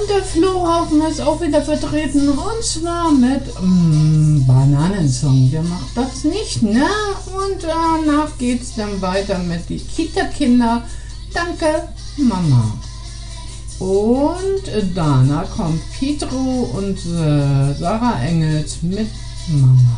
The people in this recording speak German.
der Flohhaufen ist auch wieder vertreten und zwar mit Bananensong. Wer macht das nicht, ne? Und danach geht's dann weiter mit die Kita-Kinder. Danke, Mama. Und danach kommt Pietro und Sarah Engels mit Mama.